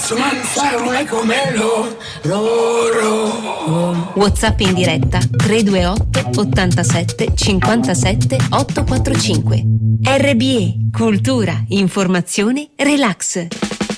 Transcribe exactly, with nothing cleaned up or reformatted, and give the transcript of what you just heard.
posso mangiare un ecomelo. WhatsApp in diretta tre due otto ottantasette cinquantasette ottocentoquarantacinque. R B E, cultura, informazione, relax.